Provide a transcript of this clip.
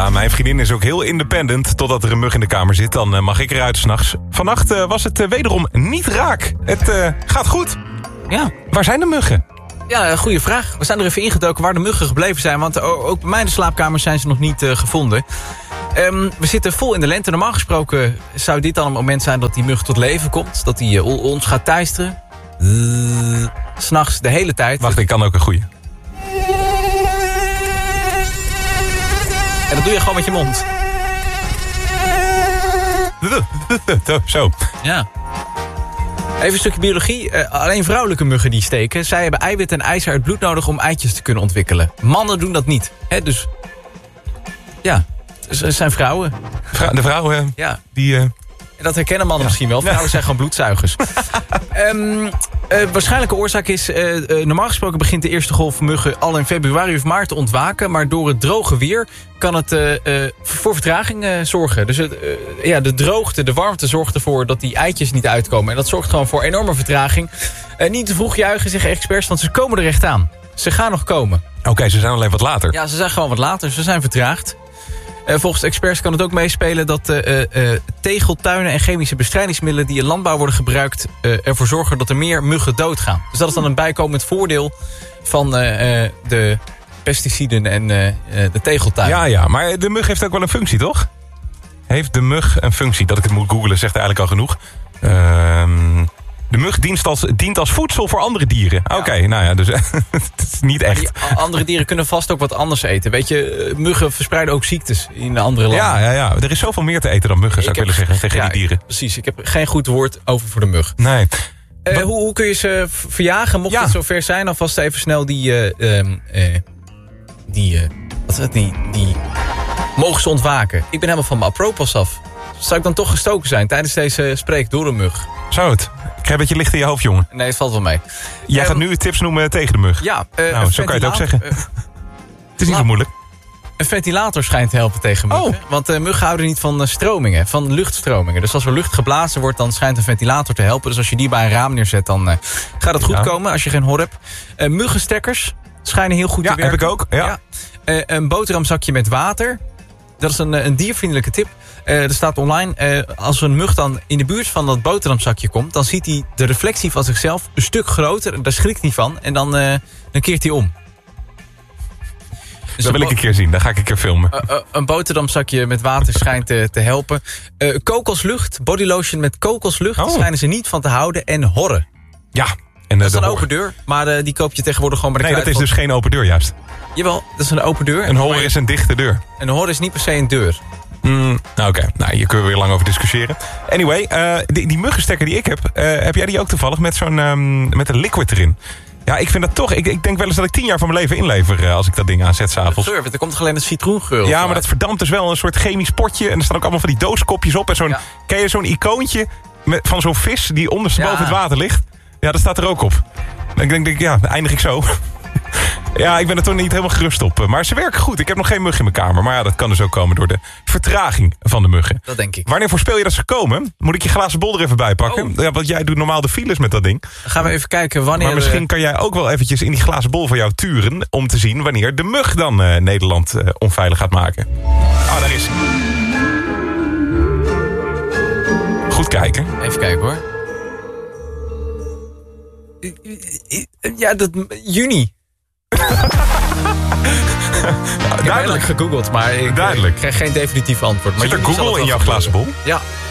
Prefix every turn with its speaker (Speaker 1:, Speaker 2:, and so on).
Speaker 1: Ja, mijn vriendin is ook heel independent. Totdat er een mug in de kamer zit, dan mag ik eruit 's nachts. Vannacht was het wederom niet raak. Het gaat goed.
Speaker 2: Ja.
Speaker 1: Waar zijn de muggen?
Speaker 2: Ja, goede vraag. We zijn er even ingedoken waar de muggen gebleven zijn. Want ook bij mij in de slaapkamer zijn ze nog niet gevonden. We zitten vol in de lente. Normaal gesproken zou dit dan een moment zijn dat die mug tot leven komt. Dat die ons gaat teisteren. 's Nachts de hele tijd.
Speaker 1: Wacht, ik kan ook een goeie.
Speaker 2: En dat doe je gewoon met je mond.
Speaker 1: Zo.
Speaker 2: Ja. Even een stukje biologie. Alleen vrouwelijke muggen die steken. Zij hebben eiwit en ijzer uit bloed nodig om eitjes te kunnen ontwikkelen. Mannen doen dat niet. Dus ja, het zijn vrouwen.
Speaker 1: De vrouwen,
Speaker 2: ja.
Speaker 1: Die...
Speaker 2: Dat herkennen mannen misschien wel. Vrouwen zijn gewoon bloedzuigers. Waarschijnlijke oorzaak is... normaal gesproken begint de eerste golf muggen al in februari of maart te ontwaken. Maar door het droge weer kan het voor vertraging zorgen. Dus de droogte, de warmte zorgt ervoor dat die eitjes niet uitkomen. En dat zorgt gewoon voor enorme vertraging. Niet te vroeg juichen, zeggen experts, want ze komen er echt aan. Ze gaan nog komen.
Speaker 1: Oké, ze zijn alleen wat later.
Speaker 2: Ja, ze zijn gewoon wat later. Ze zijn vertraagd. Volgens experts kan het ook meespelen dat tegeltuinen en chemische bestrijdingsmiddelen die in landbouw worden gebruikt ervoor zorgen dat er meer muggen doodgaan. Dus dat is dan een bijkomend voordeel van de pesticiden en de tegeltuinen.
Speaker 1: Ja, maar de mug heeft ook wel een functie, toch? Heeft de mug een functie? Dat ik het moet googlen zegt eigenlijk al genoeg. De mug dient als voedsel voor andere dieren. Ja. Oké, nou ja, dus het is niet echt.
Speaker 2: Die andere dieren kunnen vast ook wat anders eten. Weet je, muggen verspreiden ook ziektes in de andere landen.
Speaker 1: Ja. Er is zoveel meer te eten dan muggen, zou ik willen zeggen, tegen die dieren.
Speaker 2: Precies, ik heb geen goed woord over voor de mug.
Speaker 1: Nee.
Speaker 2: Hoe kun je ze verjagen, mocht het zover zijn? Alvast even snel die mogen ze ontwaken. Ik ben helemaal van mijn apropos af. Zou ik dan toch gestoken zijn tijdens deze spreek door een mug?
Speaker 1: Zou het? Ik heb een beetje licht in je hoofd, jongen.
Speaker 2: Nee, het valt wel mee.
Speaker 1: Jij gaat nu tips noemen tegen de mug.
Speaker 2: Ja.
Speaker 1: Nou, zo kan je het ook zeggen. Het is niet zo moeilijk.
Speaker 2: Een ventilator schijnt te helpen tegen muggen. Want muggen houden niet van stromingen, van luchtstromingen. Dus als er lucht geblazen wordt, dan schijnt een ventilator te helpen. Dus als je die bij een raam neerzet, dan gaat het goed komen als je geen hor hebt. Muggenstekkers schijnen heel goed te werken.
Speaker 1: Ja, heb ik ook. Ja.
Speaker 2: Een boterhamzakje met water. Dat is een diervriendelijke tip. Er staat online, als een mug dan in de buurt van dat boterhamzakje komt, dan ziet hij de reflectie van zichzelf een stuk groter. En daar schrikt hij van. En dan keert hij om. Dus
Speaker 1: dat wil ik een keer zien. Dan ga ik een keer filmen.
Speaker 2: Een boterhamzakje met water schijnt te helpen. Kokoslucht, bodylotion met kokoslucht. Schijnen ze niet van te houden. En horren.
Speaker 1: Ja.
Speaker 2: En dat is een open deur. Maar die koop je tegenwoordig gewoon bij de
Speaker 1: kruidvat. Nee, dat is dus geen open deur juist.
Speaker 2: Jawel, dat is een open deur.
Speaker 1: Een horren is een dichte deur.
Speaker 2: Een horren is niet per se een deur.
Speaker 1: Oké. Nou, hier kunnen we weer lang over discussiëren. Anyway, die muggenstekker die ik heb jij die ook toevallig met zo'n met een liquid erin? Ja, ik vind dat toch. Ik denk wel eens dat ik 10 jaar van mijn leven inlever als ik dat ding aanzet s'avonds.
Speaker 2: Geur, er komt alleen een citroengeur.
Speaker 1: Ja, maar dat verdampt dus wel een soort chemisch potje. En er staan ook allemaal van die dooskopjes op. En ken je zo'n icoontje van zo'n vis die ondersteboven het water ligt? Ja, dat staat er ook op. Ik denk, ja, eindig ik zo. Ja, ik ben er toch niet helemaal gerust op. Maar ze werken goed. Ik heb nog geen mug in mijn kamer. Maar ja, dat kan dus ook komen door de vertraging van de muggen.
Speaker 2: Dat denk ik.
Speaker 1: Wanneer voorspel je dat ze komen? Moet ik je glazen bol er even bij pakken? Ja, want jij doet normaal de files met dat ding.
Speaker 2: Dan gaan we even kijken wanneer...
Speaker 1: Maar misschien kan jij ook wel eventjes in die glazen bol van jou turen... om te zien wanneer de mug dan Nederland onveilig gaat maken. Daar is hij. Goed kijken.
Speaker 2: Even kijken hoor. Ja, juni. Ik heb eigenlijk gegoogeld, maar ik krijg geen definitief antwoord. Maar
Speaker 1: zit er Google in jouw glazen bol?
Speaker 2: Ja.